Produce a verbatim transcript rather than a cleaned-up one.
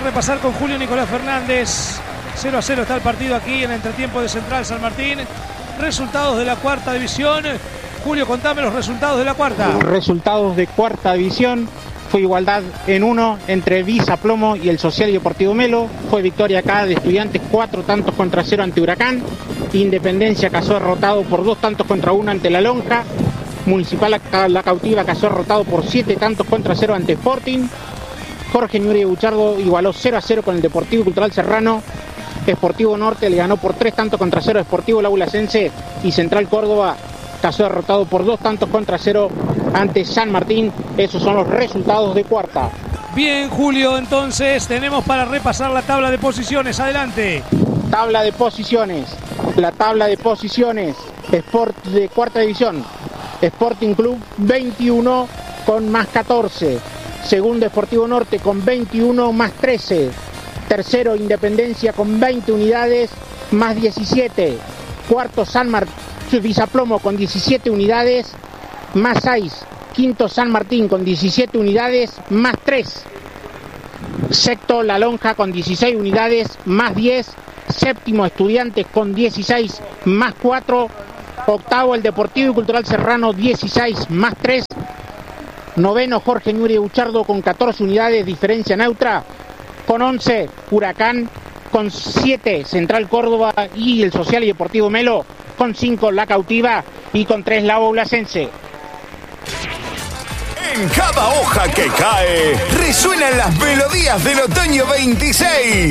repasar con Julio Nicolás Fernández. cero a cero está el partido aquí en el entretiempo de Central San Martín. Resultados de la cuarta división. Julio, contame los resultados de la cuarta. Resultados de cuarta división. Fue igualdad en uno entre Visa Plomo y el Social y Deportivo Melo. Fue victoria acá de Estudiantes, cuatro tantos contra cero ante Huracán. Independencia cayó derrotado por dos tantos contra uno ante La Lonja. Municipal La Cautiva cayó derrotado por siete tantos contra cero ante Sporting. Jorge Newbery Buchardo igualó cero a cero con el Deportivo Cultural Serrano. Sportivo Norte le ganó por tres tantos contra cero a Sportivo Laulacense. Y Central Córdoba cayó derrotado por dos tantos contra cero ante San Martín. Esos son los resultados de cuarta. Bien, Julio, entonces tenemos para repasar la tabla de posiciones. Adelante. Tabla de posiciones. La tabla de posiciones. Sport de cuarta división. Sporting Club veintiuno con más catorce. Segundo Sportivo Norte con veintiuno más trece. Tercero Independencia con veinte unidades más diecisiete. Cuarto San Martín, Visaplomo con diecisiete unidades más seis. Quinto San Martín con diecisiete unidades más tres. Sexto La Lonja con dieciséis unidades más diez. Séptimo Estudiantes con dieciséis más cuatro. Octavo el Deportivo y Cultural Serrano dieciséis más tres. Noveno Jorge Newbery Buchardo con catorce unidades, diferencia neutra. Con once Huracán, con siete Central Córdoba y el Social y Deportivo Melo, con cinco La Cautiva y con tres La Baulacense. En cada hoja que cae resuenan las melodías del otoño veintiséis.